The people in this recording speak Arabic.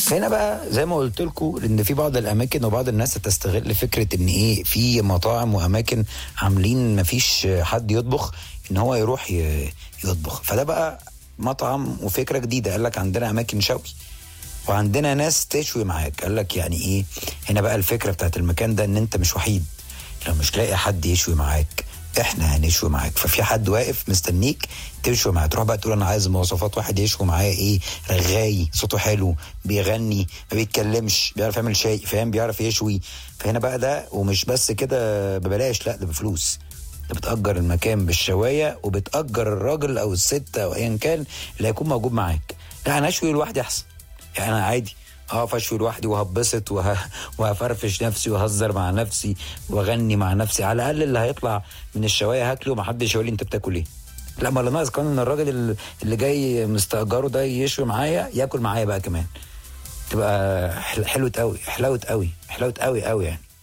هنا بقى زي ما قلت لكم ان في بعض الاماكن وبعض الناس تستغل فكره ان ايه، في مطاعم واماكن عاملين مفيش حد يطبخ، ان هو يروح يطبخ. فده بقى مطعم وفكره جديده، قال لك عندنا اماكن شوي وعندنا ناس تشوي معاك. قال لك يعني ايه؟ هنا بقى الفكره بتاعت المكان ده ان انت مش وحيد، لو مش لاقي حد يشوي معاك احنا هنشوي معاك. ففي حد واقف مستنيك تشوي معاه، تروح بقى تقول انا عايز مواصفات واحد يشوي معايا ايه، رغاي، صوته حلو، بيغني، ما بيتكلمش، بيعرف يعمل شاي، فاهم، بيعرف يشوي. فهنا بقى ده، ومش بس كده ببلاش، لا ده بفلوس. انت بتأجر المكان بالشواية وبتأجر الراجل او الست او ايا كان اللي هيكون موجود معاك. لا انا اشوي لوحدي احسن، يعني انا عادي اقف اشوي لوحدي وهبسط وهفرفش نفسي وهزر مع نفسي واغني مع نفسي. على الاقل اللي هيطلع من الشوايه هاكله ومحدش يقول لي انت بتاكل ايه. لا ما اللي ناقص كمان ان الراجل اللي جاي مستاجره ده يشوي معايا ياكل معايا بقى كمان. تبقى حلوت قوي، حلاوت قوي، حلاوت قوي قوي يعني.